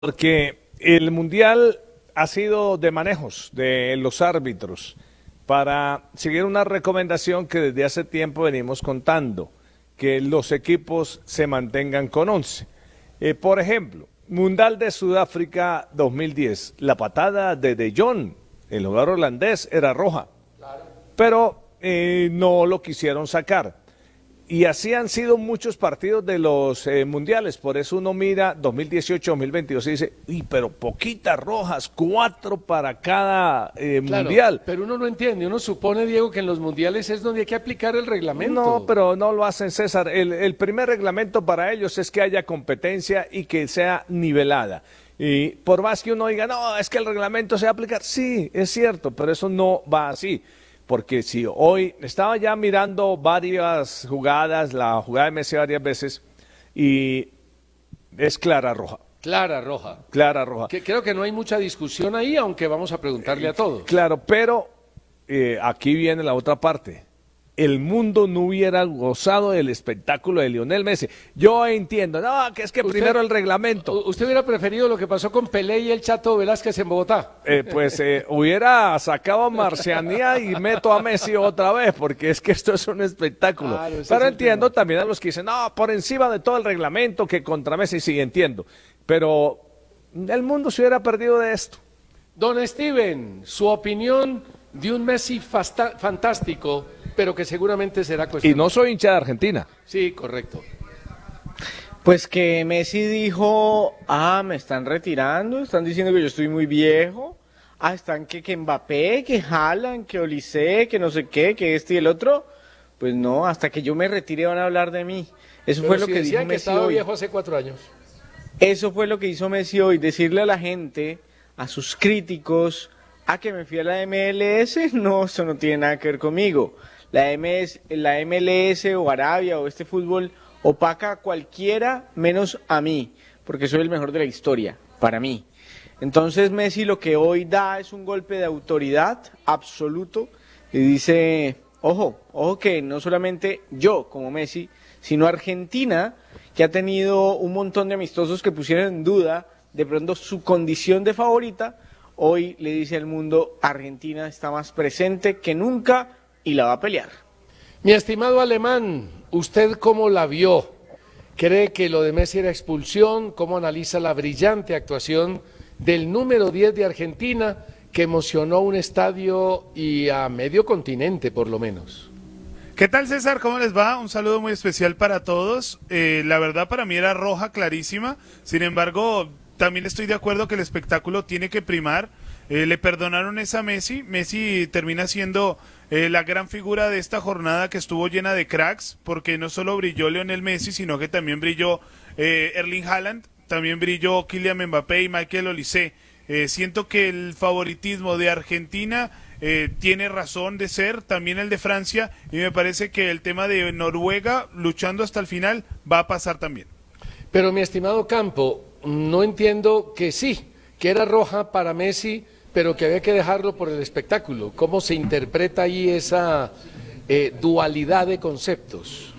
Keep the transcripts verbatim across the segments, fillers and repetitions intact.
Porque el Mundial ha sido de manejos de los árbitros para seguir una recomendación que desde hace tiempo venimos contando, que los equipos se mantengan con once. Eh, por ejemplo, Mundial de Sudáfrica dos mil diez, la patada de De Jong, el jugador holandés, era roja, pero eh, no lo quisieron sacar. Y así han sido muchos partidos de los eh, mundiales, por eso uno mira dos mil dieciocho, dos mil veintidós y dice, uy, pero poquitas rojas, cuatro para cada eh, Claro, mundial. pero uno no entiende, uno supone, Diego, que en los mundiales es donde hay que aplicar el reglamento. No, pero no lo hacen, César. El, el primer reglamento para ellos es que haya competencia y que sea nivelada. Y por más que uno diga, no, es que el reglamento se va a aplicar, sí, es cierto, pero eso no va así. Porque si hoy estaba ya mirando varias jugadas, la jugada de Messi varias veces, y es clara roja. Clara roja. Clara roja. Que creo que no hay mucha discusión ahí, aunque vamos a preguntarle a todos. Claro, pero eh, aquí viene la otra parte. El mundo no hubiera gozado del espectáculo de Lionel Messi. Yo entiendo, no, que es que Usted- primero el reglamento. ¿Usted hubiera preferido lo que pasó con Pelé y el Chato Velázquez en Bogotá? Eh, pues eh, hubiera sacado a Marcianía y meto a Messi otra vez, porque es que esto es un espectáculo. Claro, ese Pero es el entiendo tema. también a los que dicen, no, por encima de todo el reglamento que contra Messi, sí, entiendo. Pero el mundo se hubiera perdido de esto. Don Steven, su opinión de un Messi fasta- fantástico, pero que seguramente será Y cuestionado. no soy hincha de Argentina. Sí, correcto. Pues que Messi dijo, ah, me están retirando, están diciendo que yo estoy muy viejo, ah, están que, que Mbappé, que Haaland, que Olise, que no sé qué, que este y el otro. Pues no, hasta que yo me retire van a hablar de mí. Eso Pero fue lo si que decían dijo que Messi estaba hoy. viejo hace cuatro años. Eso fue lo que hizo Messi hoy, decirle a la gente, a sus críticos, a que me fui a la M L S, no, eso no tiene nada que ver conmigo. La M S, la M L S o Arabia o este fútbol opaca a cualquiera menos a mí, porque soy el mejor de la historia, para mí. Entonces Messi lo que hoy da es un golpe de autoridad absoluto y dice, ojo, ojo que no solamente yo como Messi, sino Argentina, que ha tenido un montón de amistosos que pusieron en duda de pronto su condición de favorita, hoy le dice al mundo, Argentina está más presente que nunca y la va a pelear. Mi estimado Alemán, ¿usted cómo la vio? ¿Cree que lo de Messi era expulsión? ¿Cómo analiza la brillante actuación del número diez de Argentina que emocionó un estadio y a medio continente por lo menos? ¿Qué tal, César? ¿Cómo les va? Un saludo muy especial para todos. Eh, la verdad, para mí era roja clarísima. Sin embargo, también estoy de acuerdo que el espectáculo tiene que primar. Eh, le perdonaron esa a Messi. Messi termina siendo eh, la gran figura de esta jornada que estuvo llena de cracks, porque no solo brilló Lionel Messi, sino que también brilló eh, Erling Haaland, también brilló Kylian Mbappé y Michael Olise. Eh, siento que el favoritismo de Argentina eh, tiene razón de ser, también el de Francia, y me parece que el tema de Noruega, luchando hasta el final, va a pasar también. Pero mi estimado Campo, no entiendo que sí, que era roja para Messi, pero que había que dejarlo por el espectáculo. ¿Cómo se interpreta ahí esa eh, dualidad de conceptos?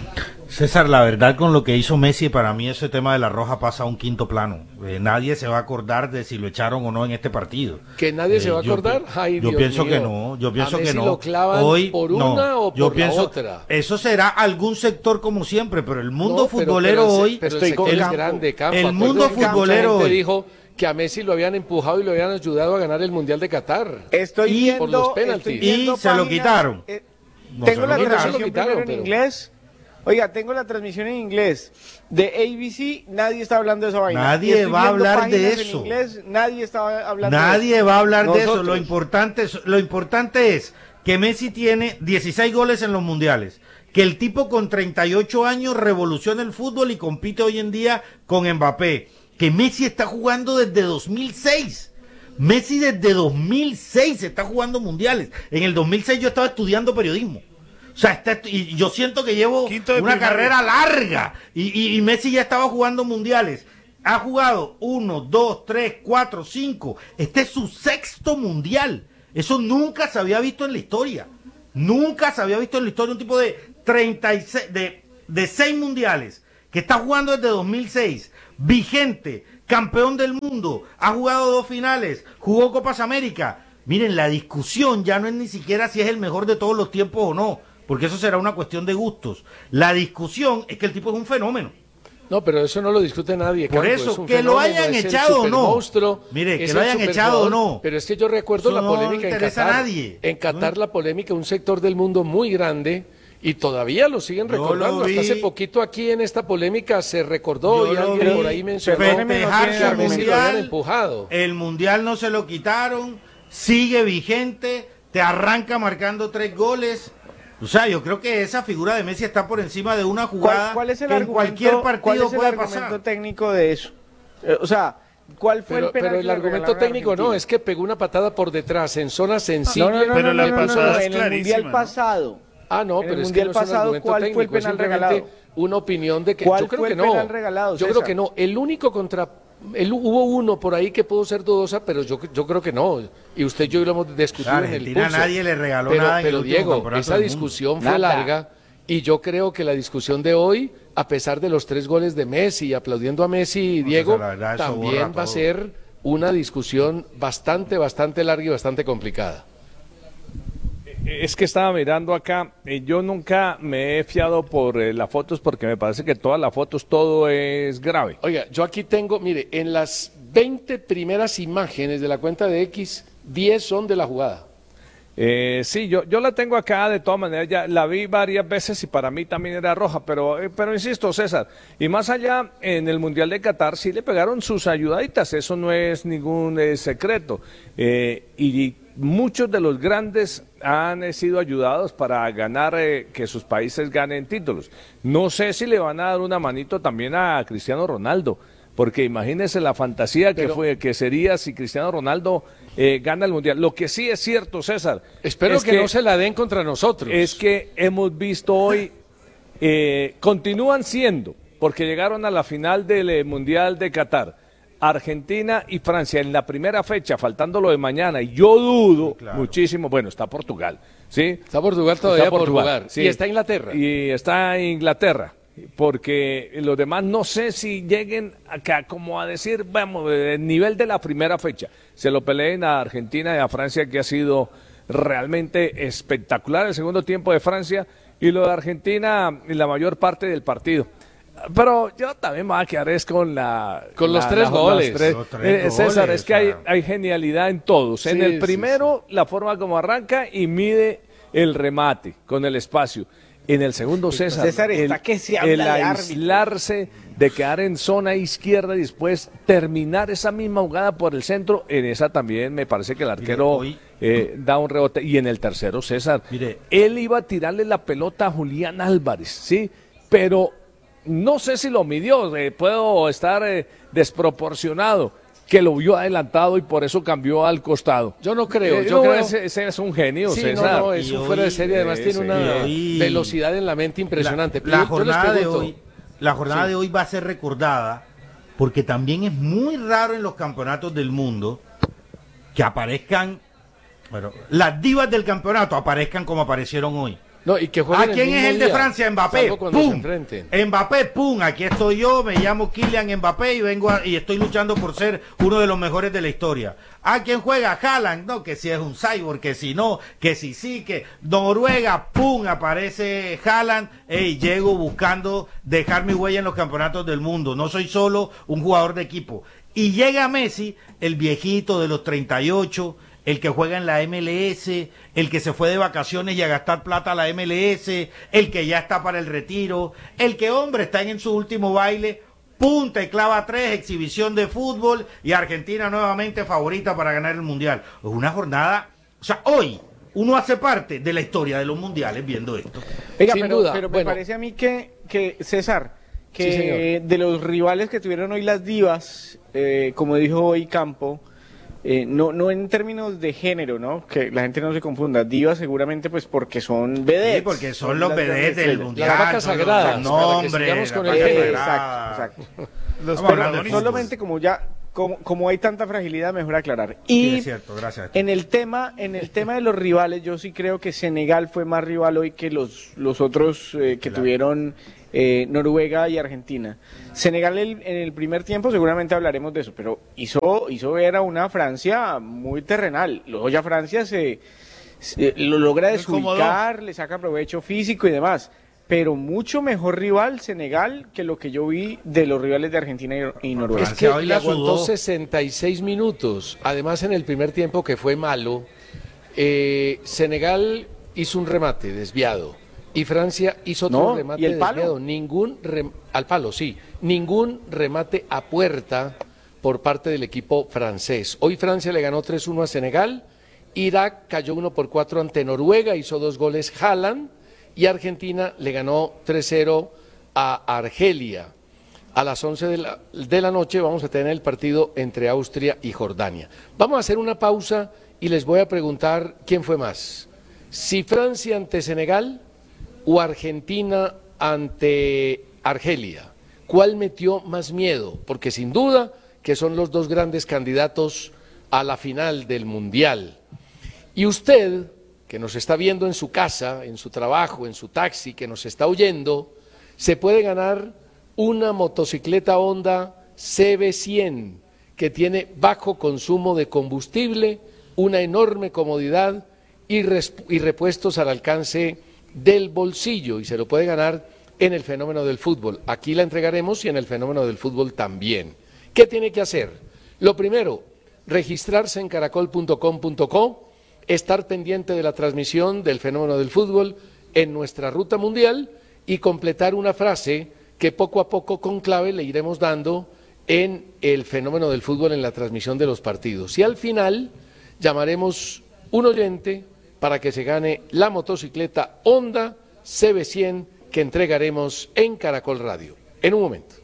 César, la verdad con lo que hizo Messi, para mí ese tema de la roja pasa a un quinto plano. Eh, nadie se va a acordar de si lo echaron o no en este partido. ¿Que nadie Eh, se va a yo acordar? pi- Ay, yo Dios pienso mío. que no, yo pienso ¿A que Messi no. lo clavan Hoy por no, una o yo por pienso, la otra? Eso será algún sector como siempre, pero el mundo No, pero- futbolero pero el se- hoy, pero el estoy sector con es Campo. grande, Campo. el Acuérdate mundo que mucha futbolero gente hoy dijo que a Messi lo habían empujado y lo habían ayudado a ganar el Mundial de Qatar. Estoy Y- viendo, por los estoy penaltis. viendo Y se lo páginas- quitaron. eh, No tengo se la lo quitaron. transmisión No se lo quitaron, primero en pero- inglés. Oiga, tengo la transmisión en inglés. De A B C, nadie está hablando de esa vaina. Nadie Y estoy va a viendo hablar de páginas en eso. inglés, nadie está hablando de eso. nadie va a hablar de eso. Nosotros. Lo importante, es- lo importante es que Messi tiene dieciséis goles en los mundiales, que el tipo con treinta y ocho años revoluciona el fútbol y compite hoy en día con Mbappé, que Messi está jugando desde dos mil seis. Messi desde dos mil seis está jugando mundiales. En el dos mil seis yo estaba estudiando periodismo. O sea, está, y yo siento que llevo Quinto de una primaria. carrera larga y, y, y Messi ya estaba jugando mundiales. Ha jugado uno, dos, tres, cuatro, cinco. Este es su sexto mundial. Eso nunca se había visto en la historia. Nunca se había visto en la historia un tipo de treinta y seis, de, de seis mundiales, que está jugando desde dos mil seis, vigente, campeón del mundo, ha jugado dos finales, jugó Copas América. Miren, la discusión ya no es ni siquiera si es el mejor de todos los tiempos o no, porque eso será una cuestión de gustos. La discusión es que el tipo es un fenómeno. No, pero eso no lo discute nadie. Por Campo, eso, es un que lo fenómeno, hayan es el echado o no. supermonstruo, Mire, que es lo el hayan echado o superjugador, no. Pero es que yo recuerdo Eso la no polémica en interesa Qatar. a nadie. En Qatar ¿no? la polémica, un sector del mundo muy grande, y todavía lo siguen Yo recordando. lo vi. Hasta hace poquito aquí en esta polémica se recordó Yo y lo alguien vi por ahí mencionó festejarse que a al Messi lo habían mundial, empujado. el mundial no se lo quitaron, sigue vigente, te arranca marcando tres goles. O sea, yo creo que esa figura de Messi está por encima de una jugada ¿Cuál, cuál es el que en argumento, cualquier ¿cuál partido es el puede argumento pasar. técnico de eso? Eh, o sea, ¿cuál fue Pero, el penal pero que el le argumento regalaron a técnico no, Argentina? es que pegó una patada por detrás en zona sensible. No, no, no, Pero no, la no, no, no, pasada no, es en el clarísima, mundial ¿no? pasado. Ah, no, En pero el es que mundial no es un pasado, argumento ¿cuál fue el técnico, es penal simplemente regalado? una opinión de que ¿Cuál yo creo fue que el no. penal regalado, yo creo César? que no. El único contra el, hubo uno por ahí que pudo ser dudosa, pero yo yo creo que no. Y usted y yo lo hemos discutido A en el Argentina pulso. nadie le regaló pero, nada en el pero último Diego, campeonato esa del mundo. discusión fue Nada. larga y yo creo que la discusión de hoy, a pesar de los tres goles de Messi, aplaudiendo a Messi y No, Diego, César, la verdad, eso también borra va a todo. ser una discusión bastante, bastante larga y bastante complicada. Es que estaba mirando acá, eh, yo nunca me he fiado por eh, las fotos porque me parece que todas las fotos todo es grave. Oiga, yo aquí tengo, mire, en las veinte primeras imágenes de la cuenta de X, diez son de la jugada. Eh, sí, yo, yo la tengo acá, de todas maneras, ya la vi varias veces y para mí también era roja, pero, eh, pero insisto, César, y más allá, en el Mundial de Qatar sí le pegaron sus ayudaditas, eso no es ningún eh, secreto, eh, y muchos de los grandes han eh, sido ayudados para ganar, eh, que sus países ganen títulos. No sé si le van a dar una manito también a Cristiano Ronaldo, porque imagínese la fantasía que Pero- fue que sería si Cristiano Ronaldo eh, gana el Mundial. Lo que sí es cierto, César, Espero es que, no se la den contra nosotros. es que hemos visto hoy, eh, continúan siendo, porque llegaron a la final del eh, Mundial de Qatar, Argentina y Francia en la primera fecha, faltando lo de mañana, y yo dudo Claro. muchísimo, bueno, está Portugal, ¿sí? Está Portugal todavía Está por Portugal, jugar. sí. Y está Inglaterra. Y está Inglaterra, porque los demás no sé si lleguen acá como a decir, vamos, el nivel de la primera fecha. Se lo peleen a Argentina y a Francia, que ha sido realmente espectacular el segundo tiempo de Francia, y lo de Argentina en la mayor parte del partido. Pero yo también me voy a quedar es con la... Con los la- tres la- goles. tres- Los tres eh, César, goles, es que hay, o sea. hay genialidad en todos. En Sí, el sí, primero, la forma como arranca y mide el remate con el espacio. En el segundo, César, César, está el, que se habla el de árbitros. aislarse, de quedar en zona izquierda y después terminar esa misma jugada por el centro, en esa también me parece que el arquero hoy- eh, da un rebote. Y en el tercero, César, Mire. él iba a tirarle la pelota a Julián Álvarez, ¿sí? Pero no sé si lo midió, eh, puedo estar eh, desproporcionado, que lo vio adelantado y por eso cambió al costado. Yo no creo, Eh, yo no, creo... Ese, ese es un genio, Sí, César. no, no, es Y un fuera de hoy, serie, además eh, tiene sí, una y hoy- velocidad en la mente impresionante. La, la Yo- yo les jornada de pregunto, hoy, la jornada Sí. de hoy va a ser recordada porque también es muy raro en los campeonatos del mundo que aparezcan, bueno, las divas del campeonato aparezcan como aparecieron hoy. No, y que ¿A jueguen quién mismo es el de día, Francia? Mbappé. salvo cuando se ¡Pum! enfrenten. Mbappé, pum, aquí estoy yo, me llamo Kylian Mbappé y vengo a- y estoy luchando por ser uno de los mejores de la historia. ¿A quién juega? Haaland, no, que si es un cyborg, que si no, que si sí, que Noruega, pum, aparece Haaland, ey, llego buscando dejar mi huella en los campeonatos del mundo, no soy solo un jugador de equipo. Y llega Messi, el viejito de los treinta y ocho, el que juega en la M L S, el que se fue de vacaciones y a gastar plata a la M L S, el que ya está para el retiro, el que, hombre, está en su último baile, punta y clava tres, exhibición de fútbol y Argentina nuevamente favorita para ganar el Mundial. Es una jornada, o sea, hoy uno hace parte de la historia de los mundiales viendo esto. Oiga, Sin pero, duda, pero me bueno. parece a mí que, que César, Sí, que señor. de los rivales que tuvieron hoy las divas, eh, como dijo hoy Campo, eh, no, no en términos de género, ¿no? Que la gente no se confunda. Divas seguramente pues porque son vedettes. Sí, porque son los las grandes vedettes del estrellas. mundial. Las vacas son los- sagradas, son para que nombres, sigamos con las el vacas género. sagradas. Exacto, exacto. Los Estamos hablando de protagonistas. fútbol. Solamente como ya, como, como hay tanta fragilidad, mejor aclarar. Sí, Y es cierto, gracias. en el tema, en el tema de los rivales, yo sí creo que Senegal fue más rival hoy que los, los otros eh, que Claro. tuvieron eh, Noruega y Argentina. Senegal el, en el primer tiempo seguramente hablaremos de eso, pero hizo, hizo ver a una Francia muy terrenal. Luego ya Francia se, se lo logra desubicar, le saca provecho físico y demás. Pero mucho mejor rival Senegal que lo que yo vi de los rivales de Argentina y Noruega. Es que le aguantó sesenta y seis minutos. Además, en el primer tiempo, que fue malo, eh, Senegal hizo un remate desviado y Francia hizo otro no, remate ¿y el palo? desviado. Ningún rem... al palo, sí. Ningún remate a puerta por parte del equipo francés. Hoy Francia le ganó tres uno a Senegal. Irak cayó uno por cuatro ante Noruega, hizo dos goles Haaland. Y Argentina le ganó tres cero a Argelia. A las once de la, de la noche vamos a tener el partido entre Austria y Jordania. Vamos a hacer una pausa y les voy a preguntar quién fue más. Si Francia ante Senegal o Argentina ante Argelia. ¿Cuál metió más miedo? Porque sin duda que son los dos grandes candidatos a la final del Mundial. Y usted, que nos está viendo en su casa, en su trabajo, en su taxi, que nos está oyendo, se puede ganar una motocicleta Honda C B cien, que tiene bajo consumo de combustible, una enorme comodidad y, y repuestos al alcance del bolsillo, y se lo puede ganar en el Fenómeno del Fútbol. Aquí la entregaremos y en el Fenómeno del Fútbol también. ¿Qué tiene que hacer? Lo primero, registrarse en caracol punto com punto co, estar pendiente de la transmisión del Fenómeno del Fútbol en nuestra ruta mundial y completar una frase que poco a poco con clave le iremos dando en el Fenómeno del Fútbol en la transmisión de los partidos. Y al final llamaremos un oyente para que se gane la motocicleta Honda C B cien que entregaremos en Caracol Radio. En un momento.